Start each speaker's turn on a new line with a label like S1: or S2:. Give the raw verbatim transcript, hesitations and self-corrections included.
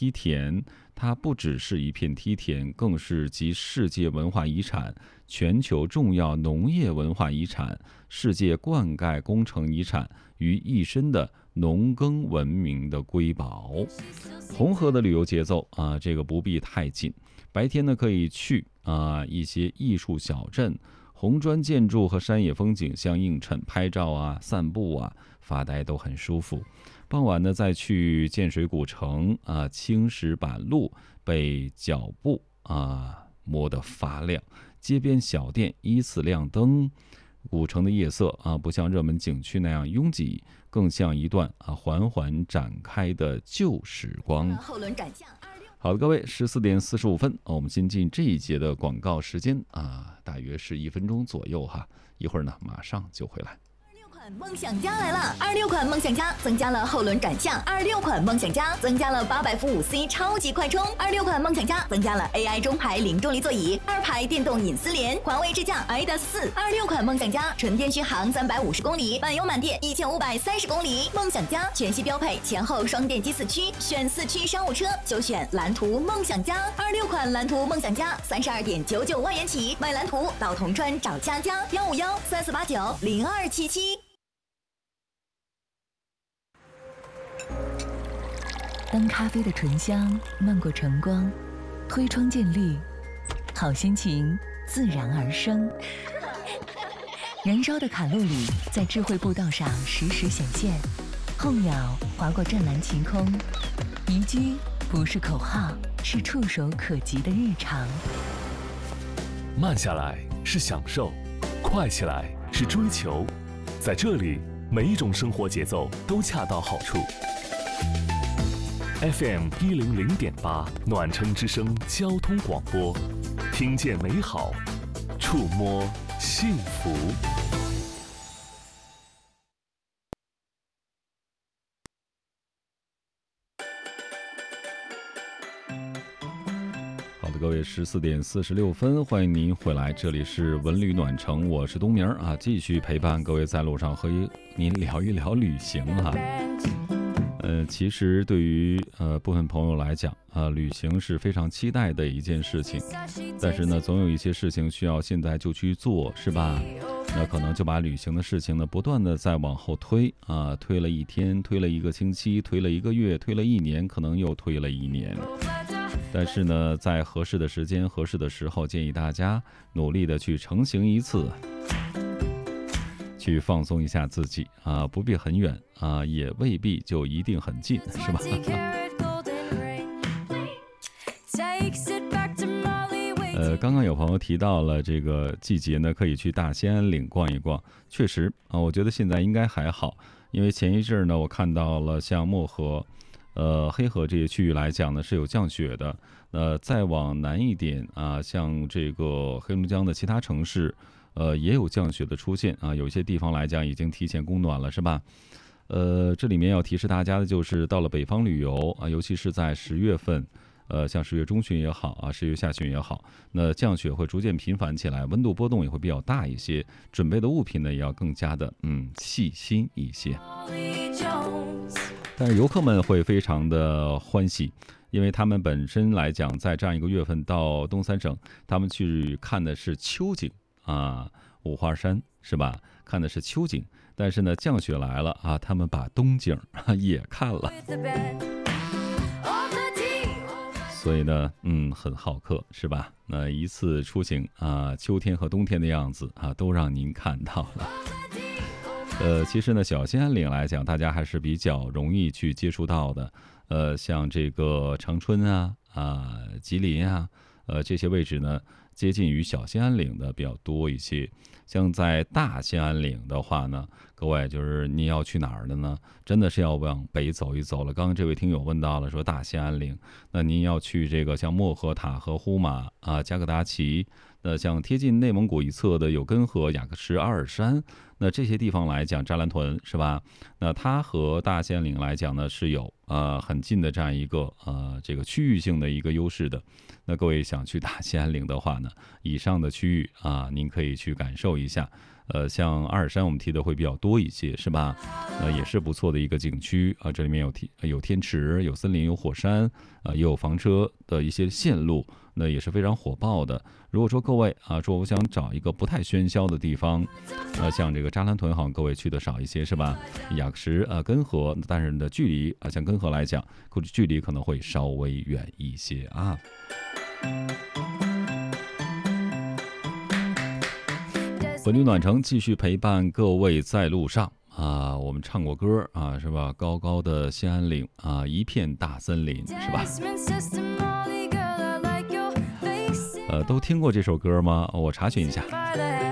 S1: 梯田，它不只是一片梯田，更是集世界文化遗产、全球重要农业文化遗产、世界灌溉工程遗产于一身的农耕文明的瑰宝。红河的旅游节奏啊，这个不必太紧。白天呢，可以去啊一些艺术小镇，红砖建筑和山野风景相映衬，拍照啊、散步啊、发呆都很舒服。傍晚呢，再去建水古城啊，青石板路被脚步啊磨得发亮，街边小店依次亮灯。古城的夜色啊，不像热门景区那样拥挤，更像一段啊缓缓展开的旧时光。好的，各位，十四点四十五分，我们先进这一节的广告时间啊，大约是一分钟左右哈，一会儿呢马上就回来。
S2: 梦想家来了！二六款梦想家增加了后轮转向，二六款梦想家增加了八百伏五 C 超级快充，二六款梦想家增加了 A I 中排零重力座椅，二排电动隐私联，环卫智驾 I D A S 四。二六款梦想家纯电续航三百五十公里，满油满电一千五百三十公里。梦想家全系标配前后双电机四驱，选四驱商务车就选蓝图梦想家。二六款蓝图梦想家三十二点九九万元起，买蓝图到铜川找佳佳，幺五幺三四八九零二七七。
S3: 当咖啡的醇香漫过晨光，推窗见绿，好心情自然而生。燃烧的卡路里在智慧步道上实时显现，候鸟划过湛蓝晴空，宜居不是口号，是触手可及的日常。
S4: 慢下来是享受，快起来是追求，在这里每一种生活节奏都恰到好处。F M 一零零点八暖城之声交通广播，听见美好，触摸幸福。
S1: 好的，各位，十四点四十六分，欢迎您回来，这里是文旅暖城，我是东明啊，继续陪伴各位在路上和您聊一聊旅行啊。呃，其实对于呃部分朋友来讲，呃，旅行是非常期待的一件事情，但是呢，总有一些事情需要现在就去做，是吧？那可能就把旅行的事情呢，不断的在往后推啊，推了一天，推了一个星期，推了一个月，推了一年，可能又推了一年。但是呢，在合适的时间、合适的时候，建议大家努力的去成行一次。去放松一下自己啊，不必很远啊，也未必就一定很近，是吧？呃，刚刚有朋友提到了这个季节呢，可以去大兴安岭逛一逛。确实啊，我觉得现在应该还好，因为前一阵呢，我看到了像漠河、呃黑河这些区域来讲呢是有降雪的。呃，再往南一点啊，像这个黑龙江的其他城市。呃，也有降雪的出现啊，有些地方来讲已经提前供暖了，是吧？呃，这里面要提示大家的就是，到了北方旅游啊，尤其是在十月份，呃，像十月中旬也好啊，十月下旬也好，那降雪会逐渐频繁起来，温度波动也会比较大一些，准备的物品呢也要更加的嗯细心一些。但是游客们会非常的欢喜。因为他们本身来讲，在这样一个月份到东三省，他们去看的是秋景啊，五花山是吧？看的是秋景，但是呢，降雪来了啊，他们把冬景也看了，所以呢，嗯，很好客是吧？那一次出行啊，秋天和冬天的样子啊，都让您看到了。呃，其实呢，小兴安岭来讲，大家还是比较容易去接触到的。呃，像这个长春啊、啊吉林啊，呃这些位置呢，接近于小兴安岭的比较多一些。像在大兴安岭的话呢，各位就是你要去哪儿的呢？真的是要往北走一走了。刚刚这位听友问到了，说大兴安岭，那您要去这个像漠河、塔河、呼玛啊、加格达奇。那像贴近内蒙古一侧的有根河、雅克什、阿尔山，那这些地方来讲，扎兰屯是吧？那它和大兴安岭来讲呢，是有呃很近的这样一个呃这个区域性的一个优势的。那各位想去大兴安岭的话呢，以上的区域啊，您可以去感受一下。 呃，像阿尔山我们提的会比较多一些，是吧？呃，也是不错的一个景区啊，这里面有天有天池，有森林，有火山，啊，也有房车的一些线路，那也是非常火爆的。如果说各位啊，说我想找一个不太喧嚣的地方，呃，像这个扎兰屯，好像各位去的少一些，是吧？雅克什啊，根河，但是的距离啊，像根河来讲，估计距离可能会稍微远一些啊。本地暖城继续陪伴各位在路上啊，我们唱过歌啊，是吧？高高的兴安岭啊，一片大森林，是吧？呃，都听过这首歌吗？我查询一下。